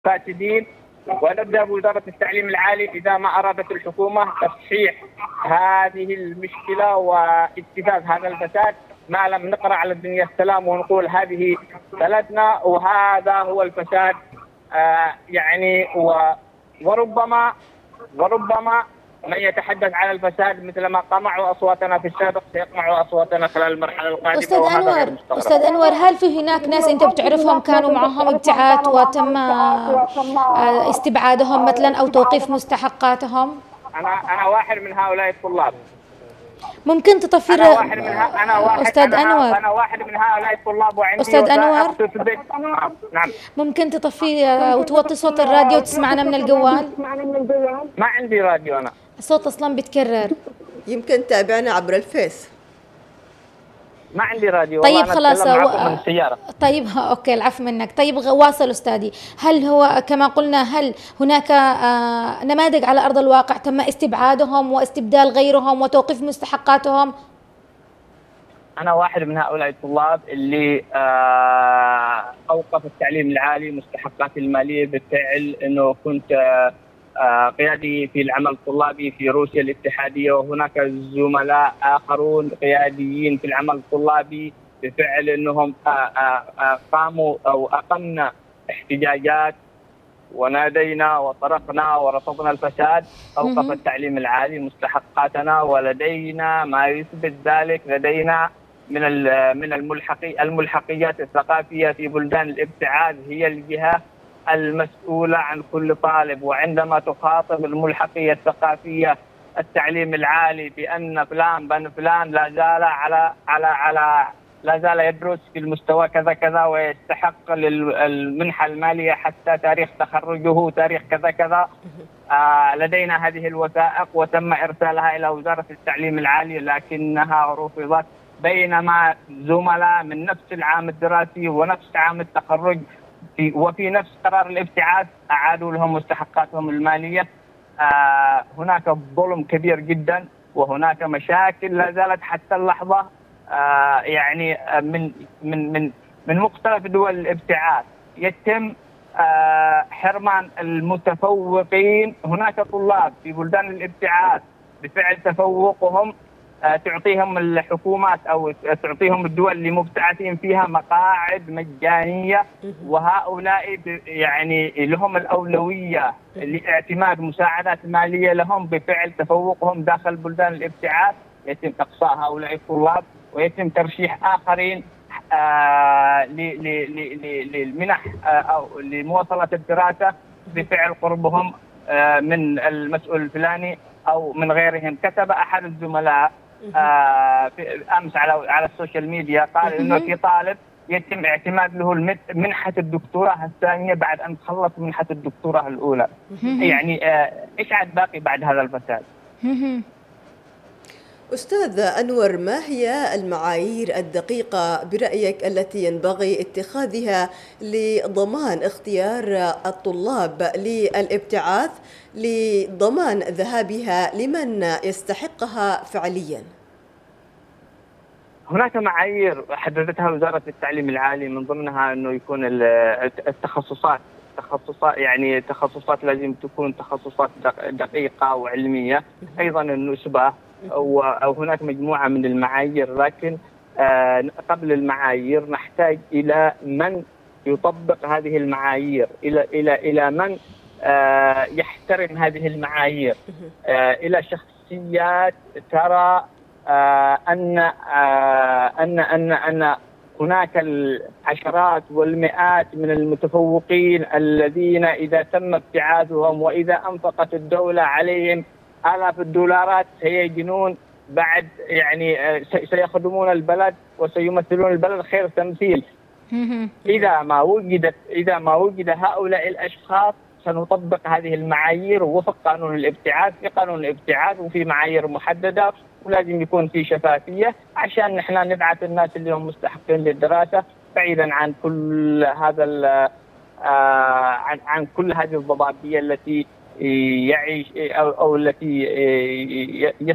فاسدين. ونبدأ بوزارة التعليم العالي إذا ما أرادت الحكومة تصحيح هذه المشكلة واجتثاث هذا الفساد، ما لم نقرأ على الدنيا السلام ونقول هذه بلدنا وهذا هو الفساد. يعني وربما من يتحدث عن الفساد مثلما قمعوا أصواتنا في السابق سيقمعوا أصواتنا خلال المرحلة القادمة. أستاذ أنور، هل في هناك ناس أنت بتعرفهم كانوا معهم ابتعاث وتم استبعادهم مثلا أو توقيف مستحقاتهم؟ أنا واحد من هؤلاء الطلاب. ممكن تطفي أستاذ أنور، أنا واحد من هؤلاء الطلاب وعندي أستاذ أنور، نعم. ممكن تطفي وتوطي صوت الراديو وتسمعنا من الجوال؟ ما عندي راديو أنا. الصوت أصلا بتكرر. يمكن تابعنا عبر الفيس. ما عندي راديو. طيب خلاص من السيارة. طيب اوكي، العفو منك. طيب واصل استاذي، هل هو كما قلنا هل هناك نماذج على ارض الواقع تم استبعادهم واستبدال غيرهم وتوقيف مستحقاتهم؟ انا واحد من هؤلاء الطلاب اللي اوقف التعليم العالي مستحقاتي المالية بالفعل، انه كنت قيادي في العمل الطلابي في روسيا الاتحادية، وهناك زملاء آخرون قياديين في العمل الطلابي بفعل أنهم قاموا أو أقمنا احتجاجات ونادينا وصرخنا ورفضنا الفساد. أوقف التعليم العالي مستحقاتنا، ولدينا ما يثبت ذلك. لدينا من الملحقيات الثقافية في بلدان الابتعاث هي الجهة المسؤولة عن كل طالب، وعندما تخاطب الملحقية الثقافية التعليم العالي بأن فلان بن فلان لا زال يدرس في المستوى كذا كذا ويستحق المنحة المالية حتى تاريخ تخرجه تاريخ كذا كذا، لدينا هذه الوثائق وتم إرسالها إلى وزارة التعليم العالي لكنها رفضت، بينما زملاء من نفس العام الدراسي ونفس عام التخرج وفي نفس قرار الابتعاث أعادوا لهم مستحقاتهم المالية. هناك ظلم كبير جدا، وهناك مشاكل لا زالت حتى اللحظة يعني من مختلف دول الابتعاث يتم حرمان المتفوقين. هناك طلاب في بلدان الابتعاث بفعل تفوقهم تعطيهم الحكومات أو تعطيهم الدول اللي مبتعثين فيها مقاعد مجانية، وهؤلاء يعني لهم الأولوية لاعتماد مساعدات مالية لهم بفعل تفوقهم داخل بلدان الابتعاث. يتم إقصاء هؤلاء الطلاب ويتم ترشيح آخرين للمنح أو لمواصلة الدراسة بفعل قربهم من المسؤول الفلاني أو من غيرهم. كتب أحد الزملاء أمس على السوشيال ميديا قال إنه في طالب يتم اعتماد له منحة الدكتوراه الثانية بعد أن خلص منحة الدكتوراه الأولى. يعني إيش عاد باقي بعد هذا الفساد؟ أستاذ أنور، ما هي المعايير الدقيقة برأيك التي ينبغي اتخاذها لضمان اختيار الطلاب للابتعاث لضمان ذهابها لمن يستحقها فعليا؟ هناك معايير حددتها وزارة التعليم العالي، من ضمنها أنه يكون التخصصات يعني تخصصات لازم تكون تخصصات دقيقة وعلمية، أيضا النسبة، أو هناك مجموعة من المعايير. لكن قبل المعايير نحتاج إلى من يطبق هذه المعايير، إلى من يحترم هذه المعايير، إلى شخصيات ترى أن هناك العشرات والمئات من المتفوقين الذين إذا تم ابتعاثهم وإذا أنفقت الدولة عليهم آلاف الدولارات سيجنون بعد، يعني سيخدمون البلد وسيمثلون البلد خير تمثيل. إذا ما وجد هؤلاء الأشخاص سنطبق هذه المعايير وفق قانون الابتعاث. في قانون الابتعاث وفي معايير محددة، ولازم يكون في شفافية عشان نحن نبعث الناس اللي هم مستحقين للدراسة بعيدا عن كل هذا عن كل هذه الضبابية التي يعيش أو التي